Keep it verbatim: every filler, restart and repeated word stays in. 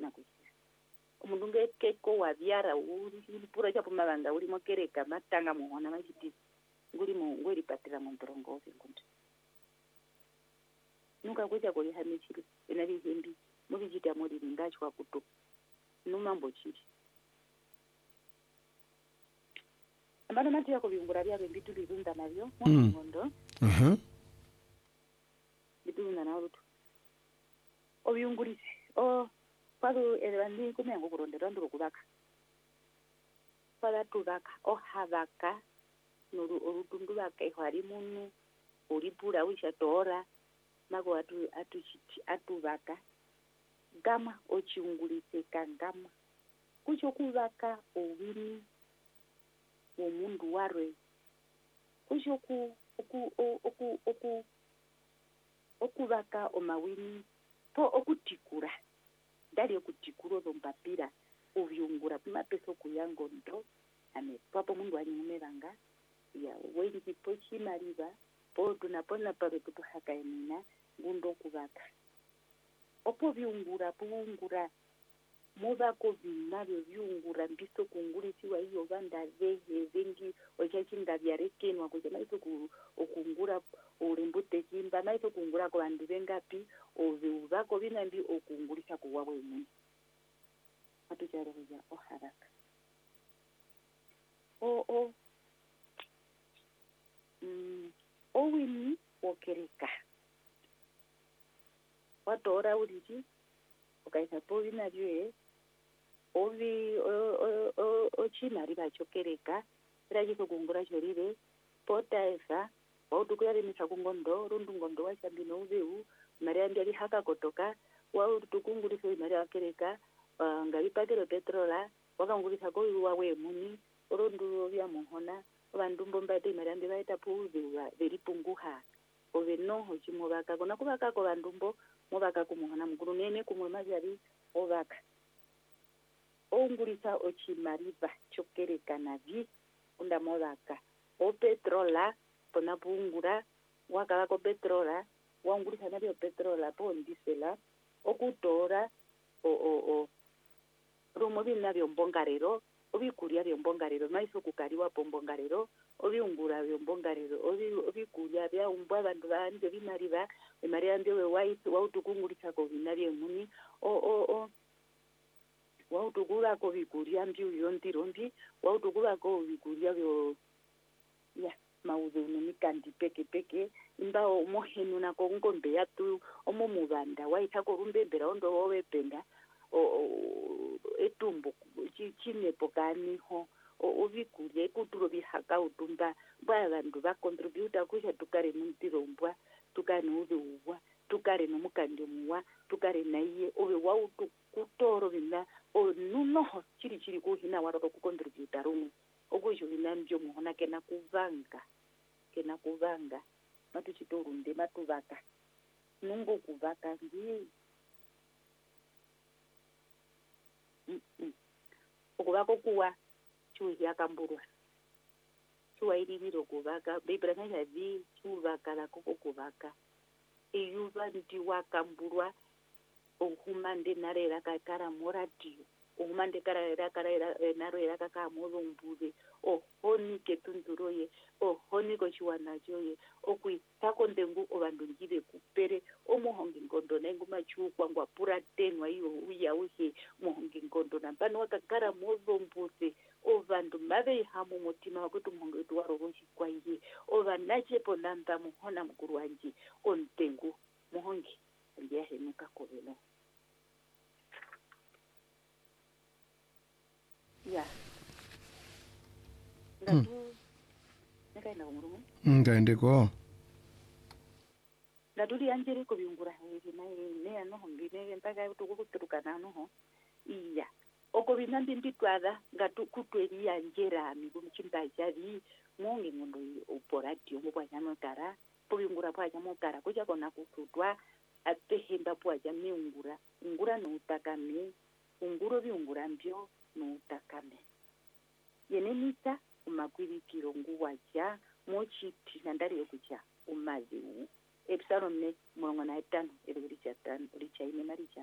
kona kuchira umuntu ngekeko wavyara uri pura chapo mavanga uri mokereka matanga muhona machiti nguri mu ngori patira mu ndrongo ngundu nuka kucha kuri hamichiri ina vihimbi muri chita muri ngachwa kuto numambo chiri amana mati yako biungura bya bimbitu bizunda navyo mu ngondo mhm bitunda nawo obiungurisi o palo elandi kumengo kurondera nduro kubaka pala tubaka o havaka nuru orutundu baka ihari munu uripura wishatora mago atu atu atubaka gama ochiungulise kangama kucho kubaka owini womundu warwe kucho ku oku oku oku okubaka omawini po okutikura ndali okutikura zompapira uvyungura pimapeso kuyango ndo ame papo mundu anyumevanga ya wengi pochi mariva po tunapona pale tupohaka emina ngundo kubaka opo vyungura puungura muvako vinavyo vyungura mbiso kungulisiwa hiyo vanda vehe vengi ochachinga vyarekenwa kuja maiso okungura urembute chimba maiso kungura kwa vandu vengapi ovivako vinambi okungulisa kuwawe muni atuchareja oharaka o o mm owini okereka watora uriji ukaisa po vinavyo ovi ochimari vachokereka irachiso kungura chorire potaesa wautukuyaremisa kungondo rundu ngondo wachambino uveu mari andi ali haka kotoka wautukungurisa imari wakereka ngavipatiro petrola wakangurisa ko wawe muni rundu vya muhona vandu mbombate imari andi vaita po uveu veripunguha ove noho chimovaka kona kuvaka ko vandu mbo movaka kumuhona mukuru nene kumwe mazari ovaka ongurisa ochimariva chokereka navi unda movaka o petrola pona pungura wakava ko petrola wangurisa navyo petrola po ndisela okutora o o o rumo vinavyo mbongarero obikuria vyo mbongarero maiso kukariwa po mbongarero obiungura vyo mbongarero obi obikuria vya umbwa vandu vanje vinariva imari ande we waisi wautukungurisa ko vinavyo muni o o o wautukura ko bikuria mbi uyondiro mbi wautukura ko bikuria vyo ya mauze unomikandi peke peke imbao mohenu na ko ngombe yatu omo mubanda waita ko rumbembera ondo wowe penda o etumbo chine pokani ho obikuria ikuturo bihaka utumba bwa vandu va contributa kusha tukare muntirombwa tukane uwa tukare nomukandi muwa tukare naiye obe wautu kutoro bina o nuno chiri chiri ko hina waro ko contributa rumwe okujo binambyo muhona kena kuvanga kena kuvanga matu chitorunde matuvaka nungo kuvaka ndi mm -mm. okuvako kuwa chuhi yakamburwa chuwa iliviro kuvaka beibrana vi chuvaka la koko kuvaka eyuva ndi wakamburwa ohumande narera kakara moradio ohumande karera karera narera kaka molombuze ohoni ketunduroye ohoni ko chiwana joye okui takondengu ovandu ngive kupere omohongi ngondo nengu machukwa ngwa pura tenwa iyo uya uhe mohongi ngondo nampano wakakara molombuze ovandu mave hamu mutima wakuti muhongi wetu waro kwa iye ovanache ponamba muhona mukuru wanje ontengu muhongi ndiye henuka kovelo ya ngatu mm. nekaenda kumurumu ngaendeko ngatuli anjere ko biungura hivi na ne anoho ngine mpaka tukukutukana anoho iya oko binandi nditwara ngatu kutweri anjera ami kumchimba javi monge ngondo uporati omubwa nyano kara pobiungura bwa nyamo kara kuja kona kututwa atehenda bwa jame ungura ungura no utakame unguro biungura mbyo no utakame yenemita umakwirikiro nguwaja mochiti nandari yokucha umazi epsalom ne mwangana etano eri richa tano richa ine maricha